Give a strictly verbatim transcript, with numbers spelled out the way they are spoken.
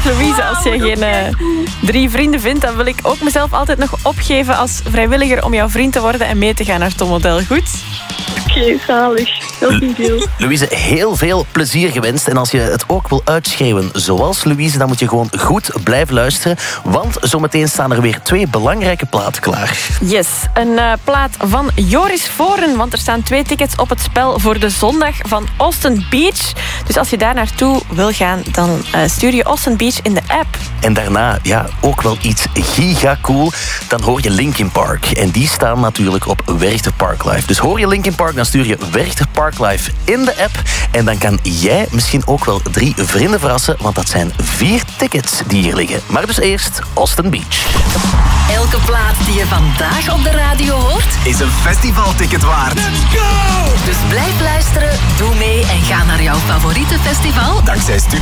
Zeg Louise, als je geen uh, drie vrienden vindt, dan wil ik ook mezelf altijd nog opgeven als vrijwilliger om jouw vriend te worden en mee te gaan naar Tommodel. Goed? Oké, okay, zalig. Heel veel. Louise, heel veel plezier gewenst. En als je het ook wil uitschreeuwen zoals Louise, dan moet je gewoon goed blijven luisteren. Want zometeen staan er weer twee belangrijke platen klaar. Yes, een uh, plaat van Joris Voren. Want er staan twee tickets op het spel voor de zondag van Austin Beach. Dus als je daar naartoe wil gaan, dan uh, stuur je Austin Beach in de app. En daarna, ja, ook wel iets giga cool. Dan hoor je Linkin Park. En die staan natuurlijk op Werchter Park Live. Dus hoor je Linkin Park, dan stuur je Werchter Park Live in de app. En dan kan jij misschien ook wel drie vrienden verrassen. Want dat zijn vier tickets die hier liggen. Maar dus eerst Austin Beach. Elke plaat die je vandaag op de radio hoort, is een festivalticket waard. Let's go! Dus blijf luisteren, doe mee en ga naar jouw favoriete festival. Dankzij Studio